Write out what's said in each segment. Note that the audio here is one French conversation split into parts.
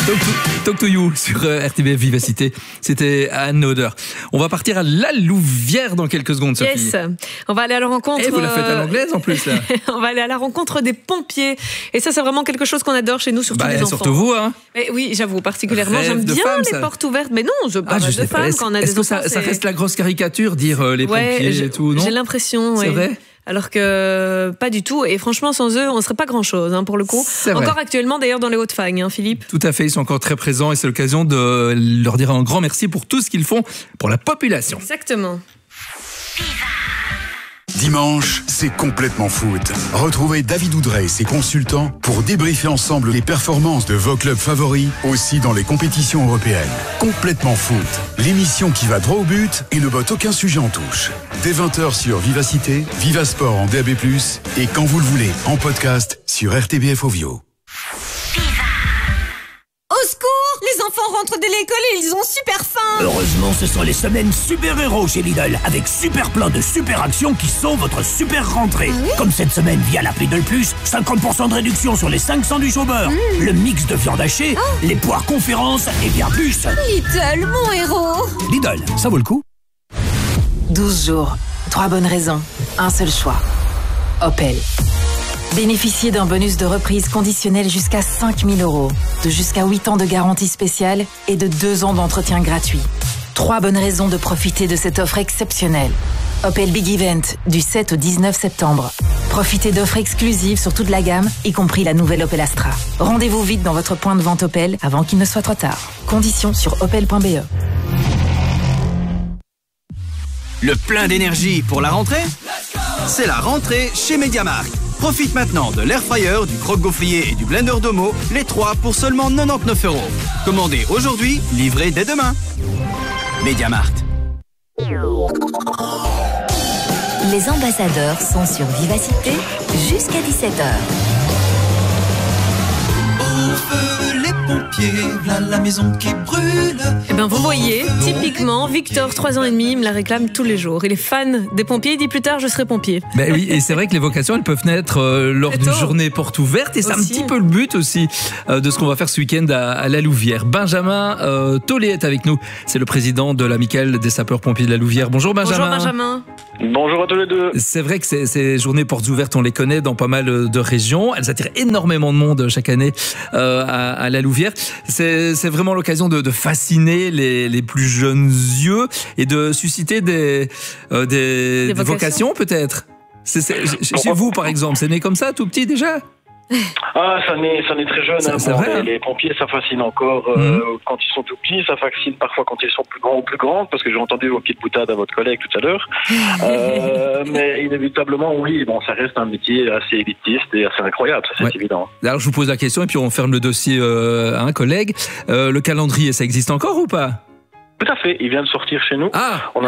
Talk to You sur RTBF Vivacité. C'était Anne Oder. On va partir à La Louvière dans quelques secondes, Sophie. Yes, on va aller à la rencontre. Et vous la faites à l'anglaise en plus, là. On va aller à la rencontre des pompiers. Et ça, c'est vraiment quelque chose qu'on adore chez nous, surtout les enfants. Surtout vous, hein. Et oui, j'avoue, particulièrement. J'aime bien femme, les portes ouvertes. Mais non, je parle de femmes quand on a des enfants. Est-ce que ça reste la grosse caricature, dire les pompiers et tout, non? J'ai l'impression, c'est vrai. Alors que pas du tout. Et franchement, sans eux, on ne serait pas grand-chose, pour le coup. Encore actuellement, d'ailleurs, dans les Hauts-de-Fagne, Philippe. Tout à fait, ils sont encore très présents et c'est l'occasion de leur dire un grand merci pour tout ce qu'ils font pour la population. Exactement. Dimanche, c'est complètement foot. Retrouvez David Oudrey et ses consultants pour débriefer ensemble les performances de vos clubs favoris, aussi dans les compétitions européennes. Complètement foot, l'émission qui va droit au but et ne botte aucun sujet en touche. Dès 20h sur Vivacité, Vivasport en DAB+, et quand vous le voulez, en podcast sur RTBF Ovio. Au secours! Les enfants rentrent de l'école et ils ont super faim! Heureusement, ce sont les semaines super-héros chez Lidl, avec super plein de super actions qui sont votre super rentrée. Ah oui? Comme cette semaine via l'appli Lidl+, 50% de réduction sur les 5 sandwichs au beurre, le mix de viande hachée, les poires conférences et bien plus. Lidl, mon héros! Lidl, ça vaut le coup. 12 jours, 3 bonnes raisons, un seul choix. Opel. Bénéficiez d'un bonus de reprise conditionnel jusqu'à 5 000 €, de jusqu'à 8 ans de garantie spéciale et de 2 ans d'entretien gratuit. 3 bonnes raisons de profiter de cette offre exceptionnelle. Opel Big Event, du 7 au 19 septembre. Profitez d'offres exclusives sur toute la gamme, y compris la nouvelle Opel Astra. Rendez-vous vite dans votre point de vente Opel avant qu'il ne soit trop tard. Conditions sur opel.be. Le plein d'énergie pour la rentrée? C'est la rentrée chez MediaMarkt. Profite maintenant de l'air fryer, du croque-gaufrier et du blender Domo, les 3 pour seulement 99 €. Commandez aujourd'hui, livrez dès demain. MediaMarkt. Les ambassadeurs sont sur Vivacité jusqu'à 17h. Les pompiers, voilà la maison qui brûle. Eh bien, vous voyez, typiquement, Victor, 3 ans et demi, me la réclame tous les jours. Il est fan des pompiers, il dit plus tard, je serai pompier. Ben oui, et c'est vrai que les vocations, elles peuvent naître lors d'une journée porte ouverte, et c'est un petit peu le but aussi de ce qu'on va faire ce week-end à La Louvière. Benjamin Tollet est avec nous, c'est le président de l'amicale des sapeurs-pompiers de La Louvière. Bonjour Benjamin. Bonjour Benjamin. Bonjour à tous les deux. C'est vrai que ces journées portes ouvertes, on les connaît dans pas mal de régions. Elles attirent énormément de monde chaque année à La Louvière. C'est vraiment l'occasion de fasciner les plus jeunes yeux et de susciter des vocations peut-être. Chez vous par exemple, c'est né comme ça, tout petit déjà? Ah, ça naît très jeune. C'est vrai. Les pompiers, ça fascine encore quand ils sont tout petits. Ça fascine parfois quand ils sont plus grands ou plus grandes, parce que j'ai entendu vos petites boutades à votre collègue tout à l'heure. Mais inévitablement, oui, bon, ça reste un métier assez élitiste et assez incroyable, ça c'est évident. Alors je vous pose la question et puis on ferme le dossier à un collègue. Le calendrier, ça existe encore ou pas? Tout à fait, il vient de sortir chez nous. On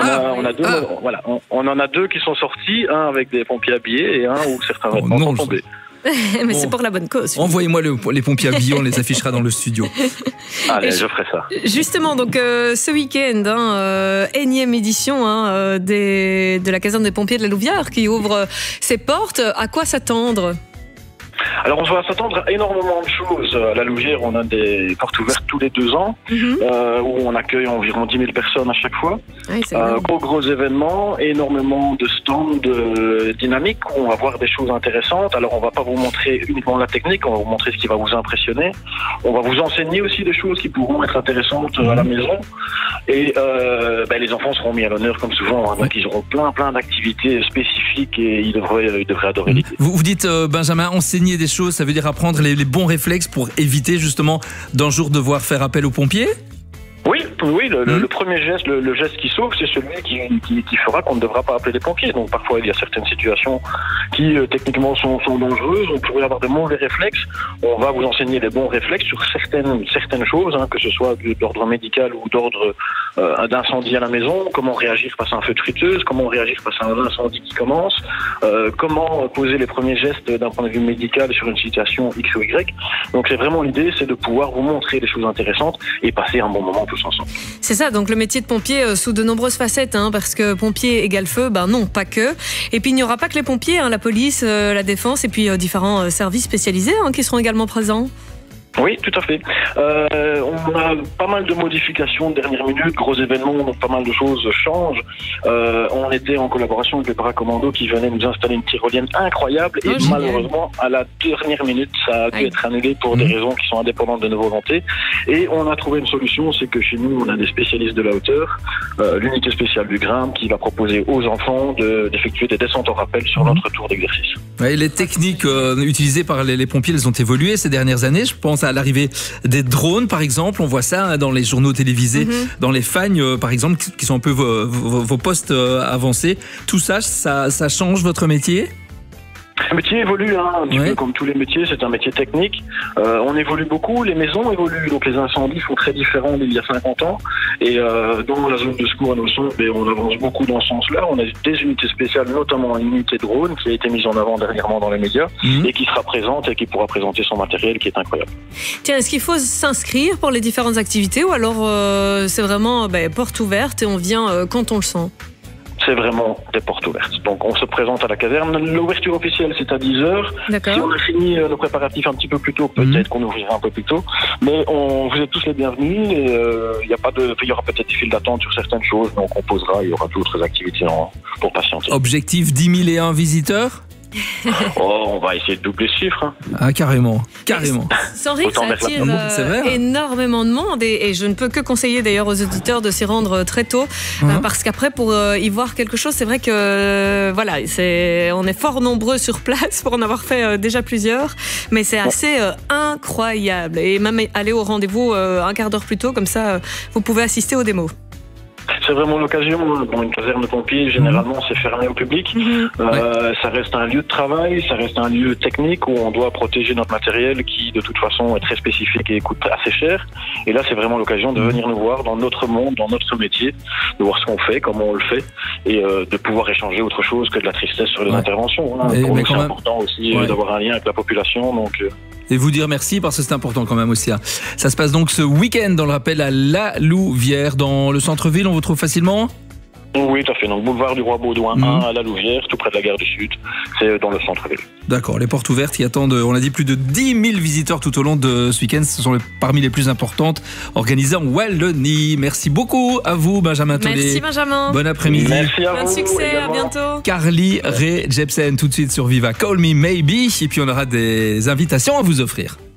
en a deux qui sont sortis, un avec des pompiers habillés et un où certains vêtements sont tombés. Mais c'est pour la bonne cause. Envoyez-moi les pompiers habillés, on les affichera dans le studio. Allez, je ferai ça. Justement, donc ce week-end, énième édition de la caserne des pompiers de La Louvière qui ouvre ses portes. À quoi s'attendre ? Alors on va s'attendre à énormément de choses. À La Louvière, on a des portes ouvertes tous les 2 ans, où on accueille environ 10 000 personnes à chaque fois. Gros événements, énormément de stands dynamiques où on va voir des choses intéressantes. Alors on va pas vous montrer uniquement la technique, on va vous montrer ce qui va vous impressionner. On va vous enseigner aussi des choses qui pourront être intéressantes à la maison. Et les enfants seront mis à l'honneur comme souvent, donc ils auront plein d'activités spécifiques et ils devraient adorer l'idée. Vous dites, Benjamin, enseigner des choses, ça veut dire apprendre les bons réflexes pour éviter justement d'un jour devoir faire appel aux pompiers? Oui, le premier geste, le geste qui sauve, c'est celui qui fera qu'on ne devra pas appeler les pompiers. Donc parfois il y a certaines situations qui techniquement sont dangereuses, on pourrait avoir de mauvais réflexes. On va vous enseigner les bons réflexes sur certaines choses, que ce soit d'ordre médical ou d'ordre d'incendie à la maison, comment réagir face à un feu de friteuse, comment réagir face à un incendie qui commence, comment poser les premiers gestes d'un point de vue médical sur une situation X ou Y. Donc c'est vraiment l'idée, c'est de pouvoir vous montrer des choses intéressantes et passer un bon moment tous ensemble. C'est ça, donc le métier de pompier sous de nombreuses facettes, parce que pompier égale feu, non, pas que. Et puis il n'y aura pas que les pompiers, la police, la défense et puis différents services spécialisés qui seront également présents. Oui, tout à fait. On a pas mal de modifications de dernière minute, gros événements, donc pas mal de choses changent. On était en collaboration avec les paracommandos qui venaient nous installer une tyrolienne incroyable et malheureusement, à la dernière minute, ça a dû être annulé pour des raisons qui sont indépendantes de nos volontés. Et on a trouvé une solution, c'est que chez nous, on a des spécialistes de la hauteur, l'unité spéciale du Grimpe qui va proposer aux enfants d'effectuer des descentes en rappel sur notre tour d'exercice. Ouais, les techniques utilisées par les pompiers, elles ont évolué ces dernières années. Je pense à l'arrivée des drones, par exemple. On voit ça dans les journaux télévisés, dans les fagnes, par exemple, qui sont un peu vos postes avancés. Tout ça, ça change votre métier ? Le métier évolue, un petit peu comme tous les métiers, c'est un métier technique. On évolue beaucoup, les maisons évoluent, donc les incendies sont très différents d'il y a 50 ans. Et dans la zone de secours à nos centres, on avance beaucoup dans ce sens-là. On a des unités spéciales, notamment une unité drone qui a été mise en avant dernièrement dans les médias et qui sera présente et qui pourra présenter son matériel qui est incroyable. Tiens, est-ce qu'il faut s'inscrire pour les différentes activités ou alors c'est vraiment porte ouverte et on vient quand on le sent ? C'est vraiment des portes ouvertes. Donc on se présente à la caserne. L'ouverture officielle c'est à 10h. Si on a fini nos préparatifs un petit peu plus tôt, peut-être qu'on ouvrira un peu plus tôt. Mais vous êtes tous les bienvenus et il y aura peut-être des files d'attente sur certaines choses, mais on composera, il y aura d'autres activités pour patienter. Objectif 10 001 visiteurs ? On va essayer de doubler ce chiffre. Hein. Ah, carrément. Sans rire, ça attire énormément de monde et je ne peux que conseiller d'ailleurs aux auditeurs de s'y rendre très tôt parce qu'après pour y voir quelque chose, c'est vrai que on est fort nombreux sur place pour en avoir fait déjà plusieurs, mais c'est assez incroyable et même aller au rendez-vous un quart d'heure plus tôt, comme ça vous pouvez assister aux démos. C'est vraiment l'occasion. Dans une caserne de pompiers, généralement, c'est fermé au public. Ça reste un lieu de travail, ça reste un lieu technique où on doit protéger notre matériel qui, de toute façon, est très spécifique et coûte assez cher. Et là, c'est vraiment l'occasion de venir nous voir dans notre monde, dans notre métier, de voir ce qu'on fait, comment on le fait, et de pouvoir échanger autre chose que de la tristesse sur les interventions. Pour nous, c'est important aussi d'avoir un lien avec la population. Et vous dire merci parce que c'est important quand même aussi. Ça se passe donc ce week-end dans le rappel à La Louvière, dans le centre-ville. On vous trouve facilement ? Oui, tout à fait. Donc, boulevard du Roi Baudouin 1 à La Louvière, tout près de la gare du Sud. C'est dans le centre-ville. D'accord. Les portes ouvertes qui attendent, on a dit, plus de 10 000 visiteurs tout au long de ce week-end. Ce sont parmi les plus importantes organisées en Wallonie. Merci beaucoup à vous, Benjamin Tollet. Merci, Benjamin. Bon après-midi. Merci à vous. Bon succès, également. à bientôt. Carly Rae Jepsen, tout de suite sur Viva Call Me Maybe. Et puis, on aura des invitations à vous offrir.